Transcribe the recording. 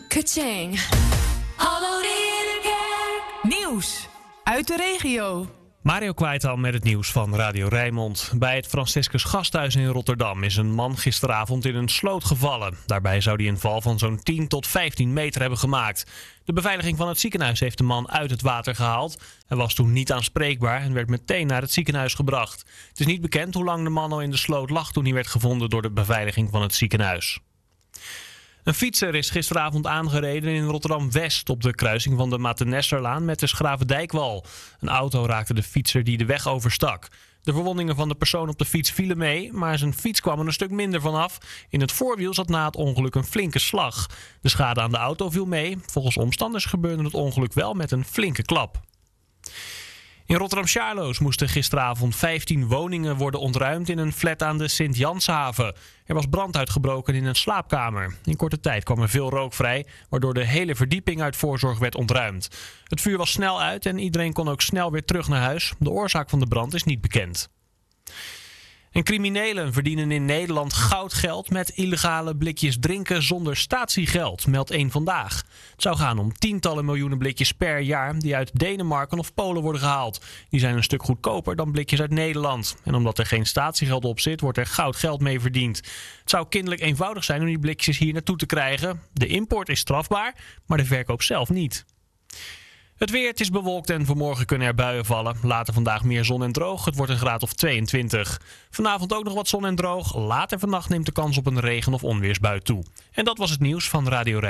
Ka-ching. Hallo Ridderkerk. Nieuws uit de regio. Mario Kwijtal met het nieuws van Radio Rijnmond. Bij het Franciscus Gasthuis in Rotterdam is een man gisteravond in een sloot gevallen. Daarbij zou hij een val van zo'n 10 tot 15 meter hebben gemaakt. De beveiliging van het ziekenhuis heeft de man uit het water gehaald. Hij was toen niet aanspreekbaar en werd meteen naar het ziekenhuis gebracht. Het is niet bekend hoe lang de man al in de sloot lag toen hij werd gevonden door de beveiliging van het ziekenhuis. Een fietser is gisteravond aangereden in Rotterdam-West op de kruising van de Matennesserlaan met de Schravendijkwal. Een auto raakte de fietser die de weg overstak. De verwondingen van de persoon op de fiets vielen mee, maar zijn fiets kwam er een stuk minder vanaf. In het voorwiel zat na het ongeluk een flinke slag. De schade aan de auto viel mee. Volgens omstanders gebeurde het ongeluk wel met een flinke klap. In Rotterdam-Charloes moesten gisteravond 15 woningen worden ontruimd in een flat aan de Sint-Janshaven. Er was brand uitgebroken in een slaapkamer. In korte tijd kwam er veel rook vrij, waardoor de hele verdieping uit voorzorg werd ontruimd. Het vuur was snel uit en iedereen kon ook snel weer terug naar huis. De oorzaak van de brand is niet bekend. En criminelen verdienen in Nederland goudgeld met illegale blikjes drinken zonder statiegeld, meldt Eén Vandaag. Het zou gaan om tientallen miljoenen blikjes per jaar die uit Denemarken of Polen worden gehaald. Die zijn een stuk goedkoper dan blikjes uit Nederland. En omdat er geen statiegeld op zit, wordt er goudgeld mee verdiend. Het zou kinderlijk eenvoudig zijn om die blikjes hier naartoe te krijgen. De import is strafbaar, maar de verkoop zelf niet. Het weer, het is bewolkt en vanmorgen kunnen er buien vallen. Later vandaag meer zon en droog. Het wordt een graad of 22. Vanavond ook nog wat zon en droog. Later vannacht neemt de kans op een regen- of onweersbui toe. En dat was het nieuws van Radio Rijnmond.